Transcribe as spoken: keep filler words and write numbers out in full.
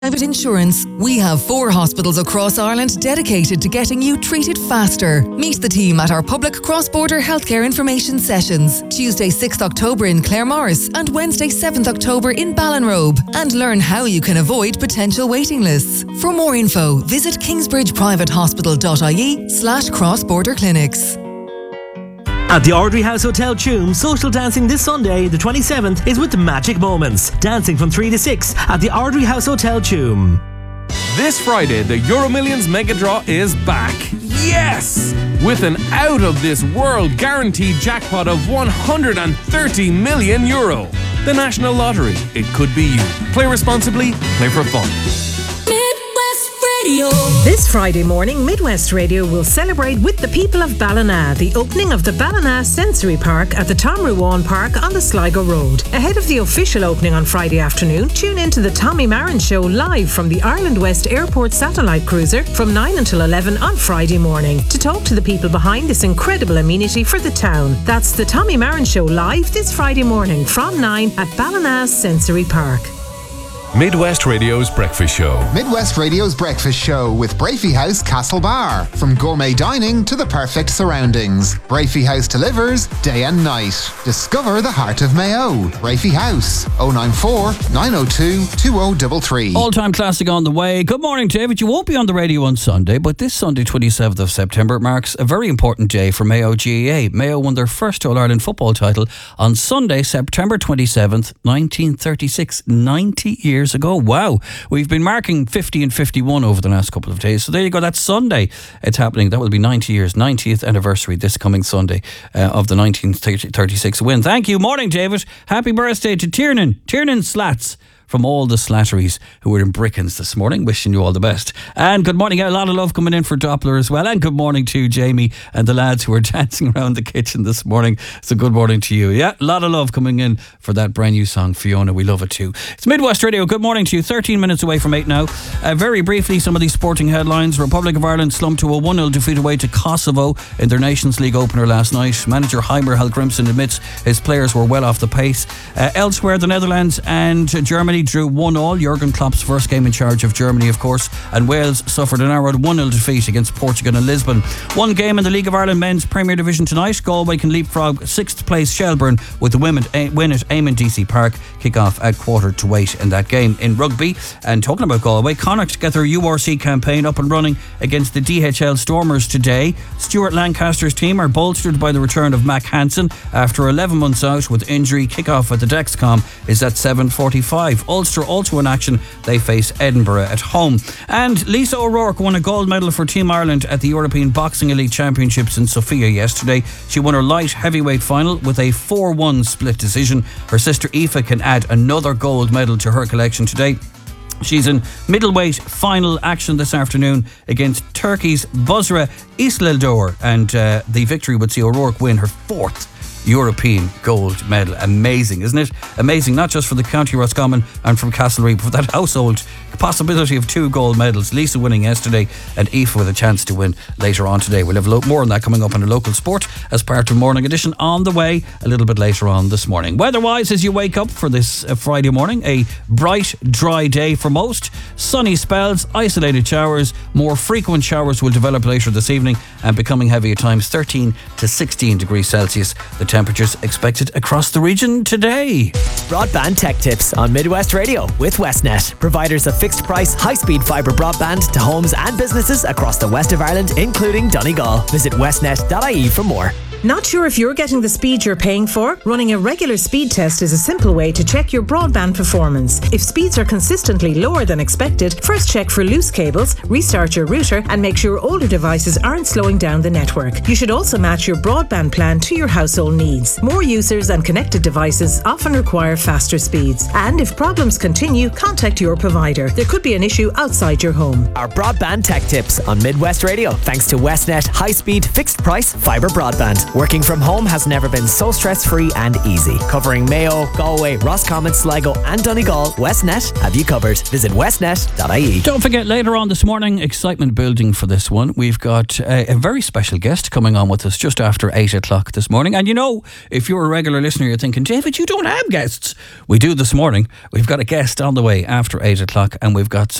Private insurance. We have four hospitals across Ireland dedicated to getting you treated faster. Meet the team at our public cross-border healthcare information sessions, Tuesday sixth October in Claremorris and Wednesday seventh October in Ballinrobe, and learn how you can avoid potential waiting lists. For more info, visit kingsbridgeprivatehospital.ie slash cross-border clinics. At the Ardrey House Hotel Tuam, social dancing this Sunday, the twenty-seventh, is with Magic Moments. Dancing from three to six at the Ardrey House Hotel Tuam. This Friday, the Euro Millions Mega Draw is back. Yes! With an out-of-this-world guaranteed jackpot of one hundred thirty million euro. The National Lottery. It could be you. Play responsibly. Play for fun. This Friday morning, Midwest Radio will celebrate with the people of Ballina the opening of the Ballina Sensory Park at the Tom Ruane Park on the Sligo Road. Ahead of the official opening on Friday afternoon, tune in to the Tommy Marin Show live from the Ireland West Airport satellite cruiser from nine until eleven on Friday morning to talk to the people behind this incredible amenity for the town. That's the Tommy Marin Show live this Friday morning from nine at Ballina Sensory Park. Midwest Radio's Breakfast Show. Midwest Radio's Breakfast Show with Brafey House Castle Bar. From gourmet dining to the perfect surroundings, Brafey House delivers day and night. Discover the heart of Mayo. Brafey House, oh nine four, nine oh two, two oh three three. All-time classic on the way. Good morning, David. You won't be on the radio on Sunday, but this Sunday, twenty-seventh of September, marks a very important day for Mayo G A A. Mayo won their first All-Ireland football title on Sunday, September twenty-seventh, nineteen thirty-six. ninety years ago. Wow. We've been marking fifty and fifty-one over the last couple of days. So there you go. That's Sunday. It's happening. That will be ninety years. ninetieth anniversary this coming Sunday uh, of the nineteen thirty-six win. Thank you. Morning, David. Happy birthday to Tiernan. Tiernan Slats. From all the Slatteries who were in Brickens this morning. Wishing you all the best. And good morning. A lot of love coming in for Doppler as well. And good morning to Jamie and the lads who are dancing around the kitchen this morning. So good morning to you. Yeah, a lot of love coming in for that brand new song, Fiona. We love it too. It's Midwest Radio. Good morning to you. thirteen minutes away from eight now. Uh, very briefly, some of these sporting headlines. Republic of Ireland slumped to a one nil defeat away to Kosovo in their Nations League opener last night. Manager Heimer Hallgrimsson admits his players were well off the pace. Uh, elsewhere, the Netherlands and Germany drew one all. Jurgen Klopp's first game in charge of Germany, of course, and Wales suffered a narrow one nil defeat against Portugal in Lisbon. One game in the League of Ireland Men's Premier Division tonight. Galway can leapfrog sixth place Shelbourne with the women win at Eamon D C Park. Kick off at quarter to eight in that game. In rugby, and talking about Galway, Connacht get their U R C campaign up and running against the D H L Stormers today. Stuart Lancaster's team are bolstered by the return of Mac Hansen after eleven months out with injury. Kick-off at the Dexcom is at seven forty-five. Ulster also in action. They face Edinburgh at home. And Lisa O'Rourke won a gold medal for Team Ireland at the European Boxing Elite Championships in Sofia yesterday. She won her light heavyweight final with a four one split decision. Her sister Aoife can add another gold medal to her collection today. She's in middleweight final action this afternoon against Turkey's Buzra Islildor, and uh, the victory would see O'Rourke win her fourth European gold medal. Amazing, isn't it? Amazing, not just for the County Roscommon and from Castlereagh, but for that household possibility of two gold medals. Lisa winning yesterday and Aoife with a chance to win later on today. We'll have a lot more on that coming up in a local sport as part of Morning Edition on the way a little bit later on this morning. Weather-wise, as you wake up for this uh, Friday morning, a bright, dry day for most. Sunny spells, isolated showers. More frequent showers will develop later this evening and becoming heavy at times. thirteen to sixteen degrees Celsius. The temperatures expected across the region today. Broadband tech tips on Midwest Radio with Westnet, providers of fixed price, high-speed fibre broadband to homes and businesses across the west of Ireland, including Donegal. Visit westnet dot I E for more. Not sure if you're getting the speed you're paying for? Running a regular speed test is a simple way to check your broadband performance. If speeds are consistently lower than expected, first check for loose cables, restart your router, and make sure older devices aren't slowing down the network. You should also match your broadband plan to your household needs. More users and connected devices often require faster speeds. And if problems continue, contact your provider. There could be an issue outside your home. Our broadband tech tips on Midwest Radio, thanks to Westnet high-speed fixed price fibre broadband. Working from home has never been so stress-free and easy. Covering Mayo, Galway, Roscommon, Sligo and Donegal, Westnet have you covered. Visit westnet dot I E. Don't forget, later on this morning, excitement building for this one. We've got a, a very special guest coming on with us just after eight o'clock this morning. And you know, if you're a regular listener, you're thinking, David, you don't have guests. We do this morning. We've got a guest on the way after eight o'clock, and we've got